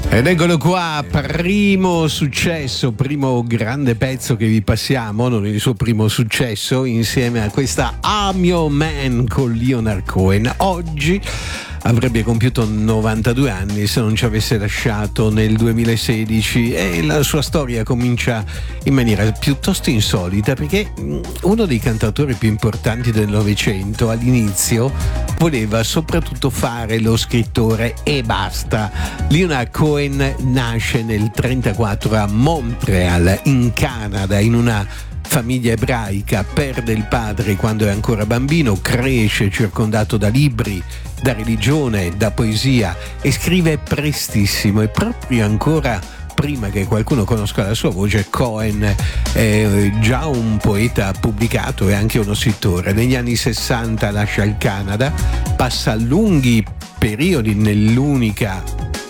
Ed eccolo qua, primo successo, primo grande pezzo che vi passiamo, non il suo primo successo, insieme a questa I'm Your Man con Leonard Cohen. Oggi avrebbe compiuto 92 anni se non ci avesse lasciato nel 2016, e la sua storia comincia in maniera piuttosto insolita, perché uno dei cantautori più importanti del Novecento all'inizio voleva soprattutto fare lo scrittore e basta. Leonard Cohen nasce nel 1934 a Montreal, in Canada, in una famiglia ebraica, perde il padre quando è ancora bambino, cresce circondato da libri, da religione, da poesia, e scrive prestissimo, e proprio ancora prima che qualcuno conosca la sua voce, Cohen è già un poeta pubblicato e anche uno scrittore. Negli anni 60 lascia il Canada, passa lunghi periodi nell'unica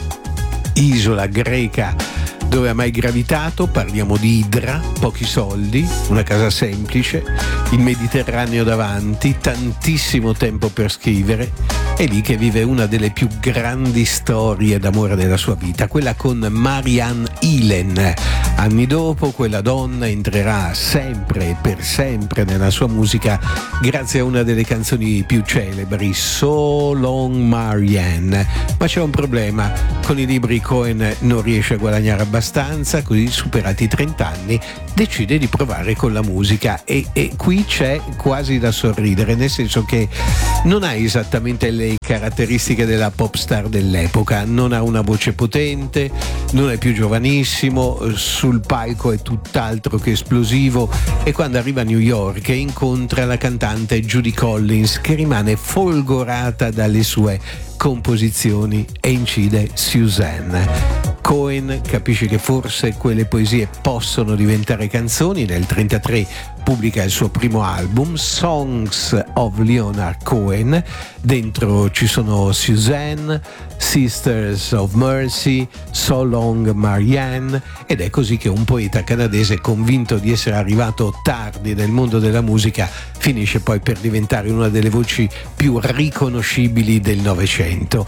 isola greca dove ha mai gravitato. Parliamo di Idra, pochi soldi, una casa semplice, il Mediterraneo davanti, tantissimo tempo per scrivere. È lì che vive una delle più grandi storie d'amore della sua vita, quella con Marianne Illen. Anni dopo quella donna entrerà sempre e per sempre nella sua musica grazie a una delle canzoni più celebri, So Long Marianne. Ma c'è un problema: con i libri Cohen non riesce a guadagnare abbastanza, così superati i 30 anni decide di provare con la musica, e qui c'è quasi da sorridere, nel senso che non ha esattamente le caratteristiche della pop star dell'epoca, non ha una voce potente, non è più giovanissimo, sul palco è tutt'altro che esplosivo, e quando arriva a New York incontra la cantante Judy Collins, che rimane folgorata dalle sue composizioni e incide Suzanne. Cohen capisce che forse quelle poesie possono diventare canzoni. Nel 1933 pubblica il suo primo album, Songs of Leonard Cohen. Dentro ci sono Suzanne, Sisters of Mercy, So Long Marianne, ed è così che un poeta canadese, convinto di essere arrivato tardi nel mondo della musica, finisce poi per diventare una delle voci più riconoscibili del Novecento.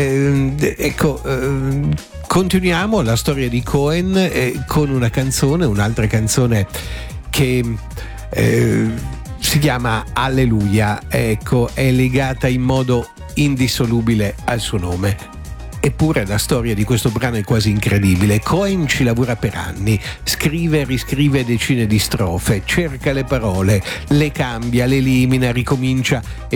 Continuiamo la storia di Cohen con una canzone, un'altra canzone che si chiama Alleluia. Ecco, è legata in modo indissolubile al suo nome. Eppure la storia di questo brano è quasi incredibile. Cohen ci lavora per anni, scrive e riscrive decine di strofe, cerca le parole, le cambia, le elimina, ricomincia, e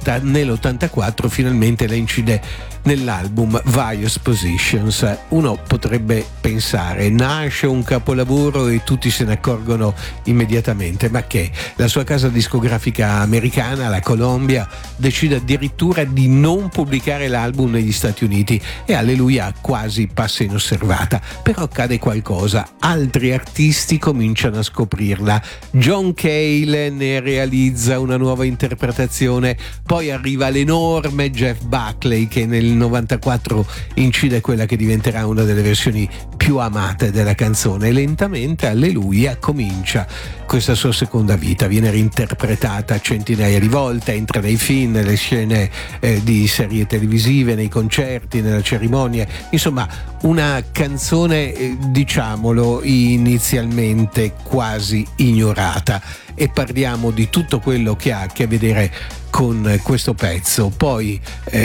nell'84 finalmente le incide nell'album Various Positions. Uno potrebbe pensare: nasce un capolavoro e tutti se ne accorgono immediatamente, ma che la sua casa discografica americana, la Columbia, decide addirittura di non pubblicare l'album negli Stati Uniti, e Alleluia quasi passa inosservata. Però accade qualcosa, altri artisti cominciano a scoprirla. John Cale ne realizza una nuova interpretazione, poi arriva l'enorme Jeff Buckley, che nel 94 incide quella che diventerà una delle versioni più amate della canzone, e lentamente Alleluia comincia questa sua seconda vita. Viene reinterpretata centinaia di volte, entra nei film, nelle scene di serie televisive, nei concerti, nelle cerimonie. Insomma, una canzone, diciamolo, inizialmente quasi ignorata, e parliamo di tutto quello che ha a che vedere con questo pezzo. Poi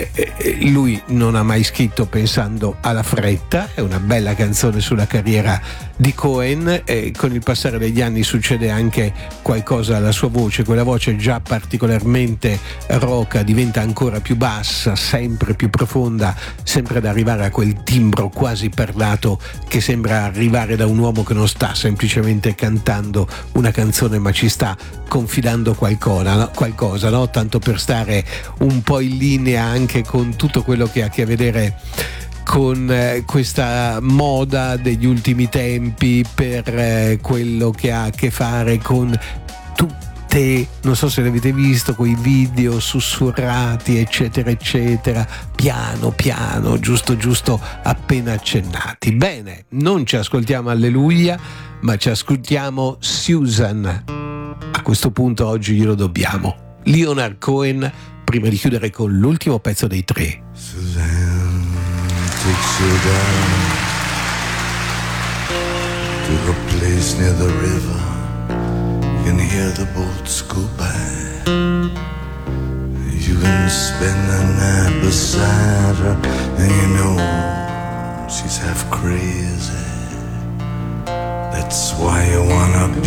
lui non ha mai scritto pensando alla fretta, è una bella canzone sulla carriera di Cohen, e con il passare degli anni succede anche qualcosa alla sua voce. Quella voce già particolarmente roca diventa ancora più bassa, sempre più profonda, sempre ad arrivare a quel timbro quasi parlato che sembra arrivare da un uomo che non sta semplicemente cantando una canzone, ma ci sta confidando qualcosa, no? Tanto per stare un po' in linea anche con tutto quello che ha a che vedere con questa moda degli ultimi tempi, per quello che ha a che fare con tutte, non so se l'avete visto, quei video sussurrati eccetera eccetera, piano piano, giusto appena accennati. Bene, non ci ascoltiamo Alleluia, ma ci ascoltiamo Susan. A questo punto oggi glielo dobbiamo. Leonard Cohen, prima di chiudere con l'ultimo pezzo dei tre. Suzanne, takes you down to a place near the river. You can hear the boats go by. You can spend the night beside her, and you know she's half crazy. That's why you wanna be